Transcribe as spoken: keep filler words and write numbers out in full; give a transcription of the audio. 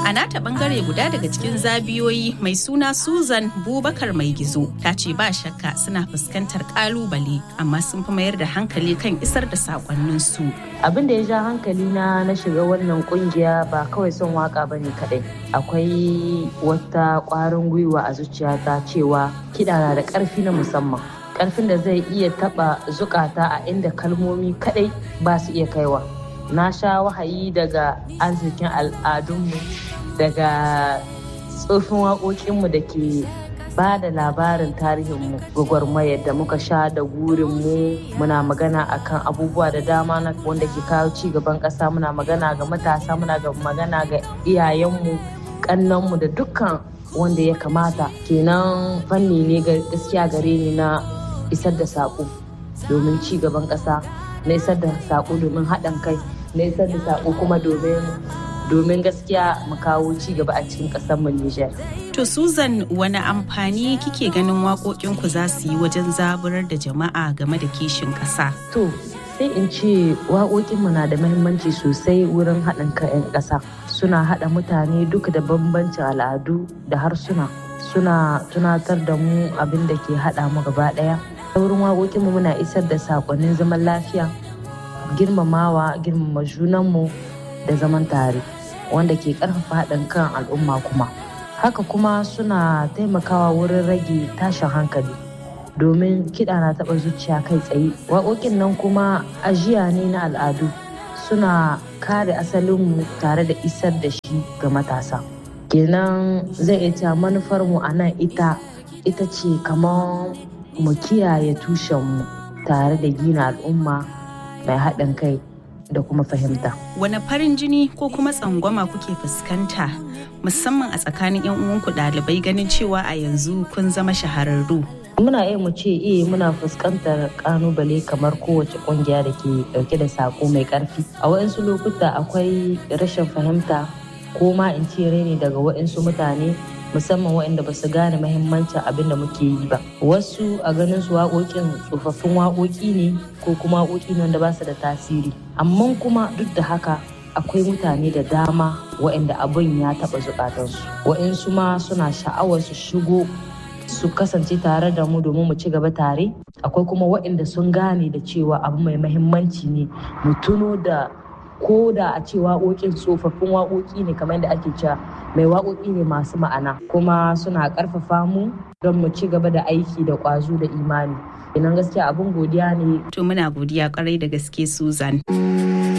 A nata bangare guda daga cikin zabiyoyi mai suna Susan Bubakar Mai Gizo ta ce ba shakka suna fuskantar kalubale amma sun fi mayar da hankali kan isar da sakonnin su. Abin da ya ja hankali na na shiga wannan kungiya ba kawai son waka bane kadai. Akwai wata kwarin gwiwa a zuciyata cewa kiɗa na da ƙarfi na musamman. Ƙarfin da zai iya taɓa zukata a inda kalmomi kadai ba su iya kaiwa. Na sha wahayi daga arzikin al'adunmu, daga tsofin waƙoƙinmu da ke ba da labarin tarihinmu, gwagwarmayar da muka sha da gurinmu. Muna magana akan abubuwa da dama na wanda ke kawo ci gaban ƙasa. Muna magana ga matasa, muna magana ga iyayenmu, ƙannanmu da dukkan wanda ya kamata. Kenan fanni ne gaskiya gare ni na isar da saƙo domin ci gaban ƙasa, na isar da saƙo domin haɗin kai, na isar da saƙo kuma domin domin gaskiya mu kawo ci gaba a cikin ƙasar mu Nijar. To Susan, wani amfani kike ganin waƙoƙinku za su yi wajen zaburar da jama'a game da kishin ƙasa? To sai in ce waƙoƙinmu na da muhimmanci sosai wurin haɗin kan 'yan ƙasa. Suna haɗa mutane duka da bambancin al'adu da harsuna. Suna tunatar da mu abin da ke haɗa mu gaba ɗaya. Ta wurin waƙoƙinmu muna isar da saƙonnin zaman lafiya, girmamawa, girmama junanmu da zaman tare, wanda ke ƙarfafa haɗin kan al'umma kuma. Haka kuma suna taimakawa wurin rage tashin hankali domin kiɗa na taɓa zuciya kai tsaye. Waƙoƙin nan kuma ajiya ne na al'adu, suna kare asalinmu tare da isar da shi ga matasa. Kenan zai iya manufarmu a nan ita ita ce kamar mu kiyaye tushenmu tare da gina al'umma mai haɗin kai da kuma fahimta. Wane farin jini ko kuma tsangwama kuke fuskanta musamman a tsakanin 'yan uwanku ɗalibai ganin cewa a yanzu kun zama shahararru? Muna iya mu ce eh muna fuskantar ƙalubale kamar kowace ƙungiya da ke ɗauke da saƙo mai ƙarfi. A waɗansu lokuta akwai rashin fahimta ko ma in ce raini daga waɗansu mutane, musamman waɗanda ba su gane mahimmancin abin da muke yi ba. Wasu a ganin su waƙoƙin tsofaffin waƙoƙi ne ko kuma waƙoƙi ne wanda ba su da tasiri. Amma kuma duk da haka akwai mutane da dama waɗanda abin ya taɓa zukatansu. Waɗansu ma suna sha'awar su shigo su kasance tare da mu domin mu ci gaba tare. Akwai kuma waɗanda sun gane da cewa abu mai mahimmanci ne mu tuno da ko da a ce waƙoƙin tsofaffin waƙoƙi ne kamar yadda ake cewa mai waƙoƙi ne masu ma'ana, kuma suna ƙarfafa mu don mu ci gaba da aiki da ƙwazo da imani. Idan gaskiya abin godiya ne. To muna godiya ƙwarai da gaske Susan.